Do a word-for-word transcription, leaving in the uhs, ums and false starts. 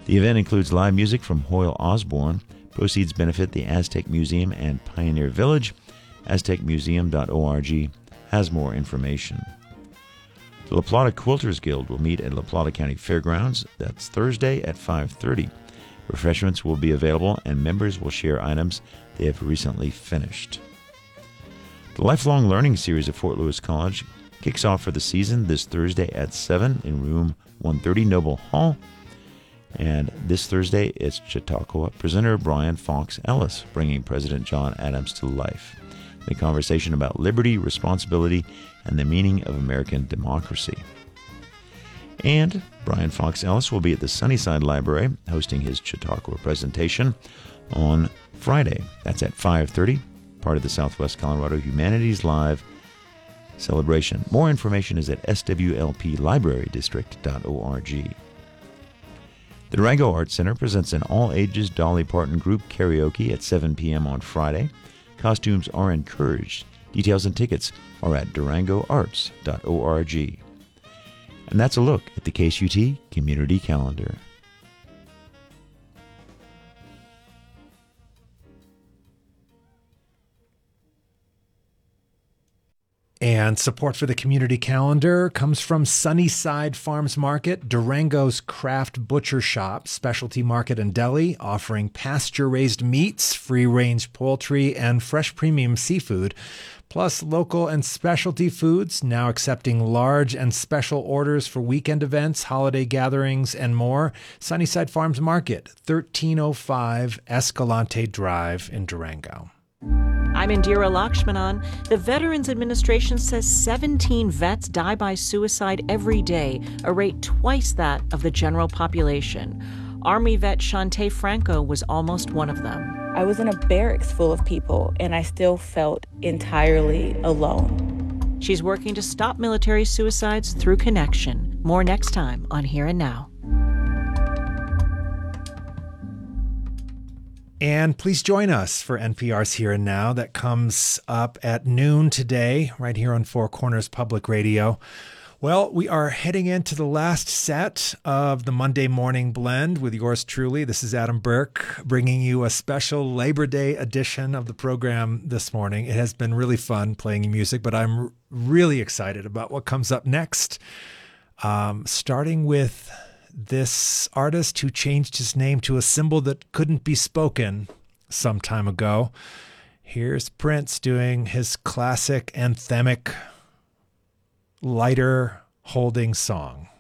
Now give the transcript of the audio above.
The event includes live music from Hoyle Osborne. Proceeds benefit the Aztec Museum and Pioneer Village. aztec museum dot org has more information. The La Plata Quilters Guild will meet at La Plata County Fairgrounds. That's Thursday at five thirty. Refreshments will be available, and members will share items they have recently finished. The Lifelong Learning Series at Fort Lewis College kicks off for the season this Thursday at seven in room one thirty Noble Hall. And this Thursday, it's Chautauqua presenter Brian Fox Ellis bringing President John Adams to life. A conversation about liberty, responsibility, and the meaning of American democracy. And Brian Fox Ellis will be at the Sunnyside Library hosting his Chautauqua presentation on Friday. That's at five thirty, part of the Southwest Colorado Humanities Live celebration. More information is at s w l p library district dot org. The Durango Arts Center presents an all-ages Dolly Parton group karaoke at seven p.m. on Friday. Costumes are encouraged. Details and tickets are at durango arts dot org. And that's a look at the K S U T Community Calendar. And support for the community calendar comes from Sunnyside Farms Market, Durango's craft butcher shop, specialty market and deli, offering pasture-raised meats, free-range poultry, and fresh premium seafood, plus local and specialty foods, now accepting large and special orders for weekend events, holiday gatherings, and more. Sunnyside Farms Market, thirteen oh five Escalante Drive in Durango. I'm Indira Lakshmanan. The Veterans Administration says seventeen vets die by suicide every day, a rate twice that of the general population. Army vet Shantae Franco was almost one of them. I was in a barracks full of people, and I still felt entirely alone. She's working to stop military suicides through Connection. More next time on Here and Now. And please join us for N P R's Here and Now. That comes up at noon today, right here on Four Corners Public Radio. Well, we are heading into the last set of the Monday Morning Blend with yours truly. This is Adam Burke bringing you a special Labor Day edition of the program this morning. It has been really fun playing music, but I'm really excited about what comes up next. Um, starting with this artist who changed his name to a symbol that couldn't be spoken some time ago. Here's Prince doing his classic anthemic lighter holding song.